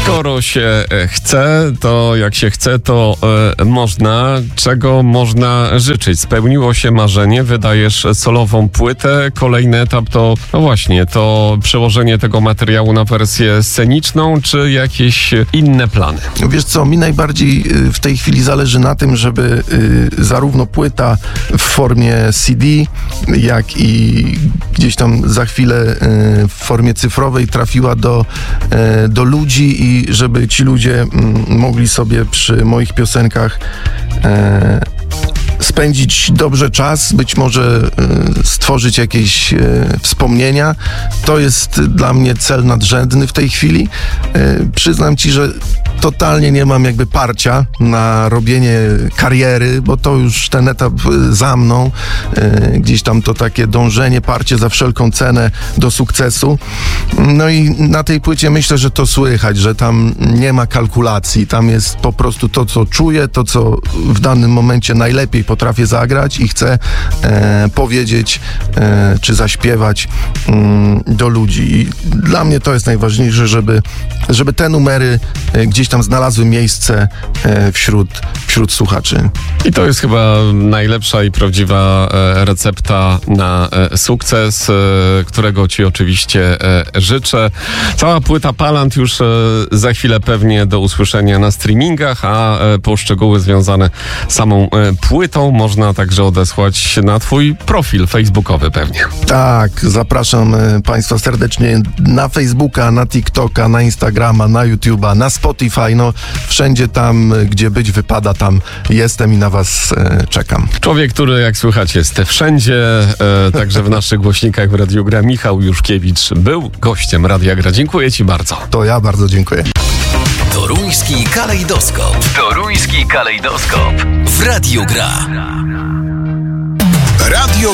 Skoro się chce, to jak się chce, to można. Czego można życzyć? Spełniło się marzenie, wydajesz solową płytę. Kolejny etap to, no właśnie, to przełożenie tego materiału na wersję sceniczną, czy jakieś inne plany? Wiesz co, mi najbardziej w tej chwili zależy na tym, żeby zarówno płyta w formie CD, jak i gdzieś tam za chwilę w formie cyfrowej trafiła do ludzi i żeby ci ludzie mogli sobie przy moich piosenkach spędzić dobrze czas, być może stworzyć jakieś wspomnienia. To jest dla mnie cel nadrzędny w tej chwili. Przyznam ci, że totalnie nie mam jakby parcia na robienie kariery, bo to już ten etap za mną. Gdzieś tam to takie dążenie, parcie za wszelką cenę do sukcesu. No i na tej płycie myślę, że to słychać, że tam nie ma kalkulacji. Tam jest po prostu to, co czuję, to, co w danym momencie najlepiej potrafię zagrać i chcę powiedzieć czy zaśpiewać do ludzi. I dla mnie to jest najważniejsze, żeby te numery gdzieś tam znalazły miejsce wśród słuchaczy. I to jest chyba najlepsza i prawdziwa recepta na sukces, którego ci oczywiście życzę. Cała płyta Palant już za chwilę pewnie do usłyszenia na streamingach, a poszczegóły związane z samą płytą można także odesłać na twój profil facebookowy pewnie. Tak, zapraszam Państwa serdecznie na Facebooka, na TikToka, na Instagrama, na YouTube'a, na Spotify, no wszędzie tam, gdzie być wypada, tam jestem i na was czekam. Człowiek, który jak słychać jest wszędzie, także w naszych głośnikach w Radiu Gra. Michał Juszkiewicz był gościem Radia Gra. Dziękuję ci bardzo. To ja bardzo dziękuję. Toruński kalejdoskop. Toruński kalejdoskop w Radiu Gra.